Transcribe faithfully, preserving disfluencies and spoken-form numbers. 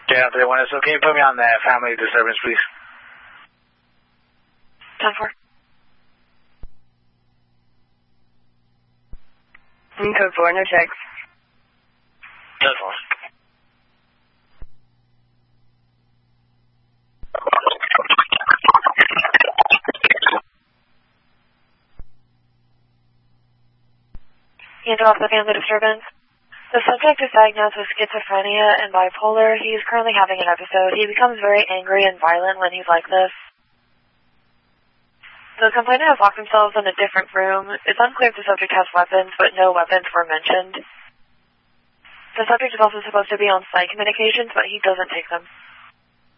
Yeah, three one. So can you put me on that family disturbance, please? ten four. Code four, no checks. ten four. Handle off the family disturbance. The subject is diagnosed with schizophrenia and bipolar. He is currently having an episode. He becomes very angry and violent when he's like this. The complainant has locked themselves in a different room. It's unclear if the subject has weapons, but no weapons were mentioned. The subject is also supposed to be on psych medications, but he doesn't take them.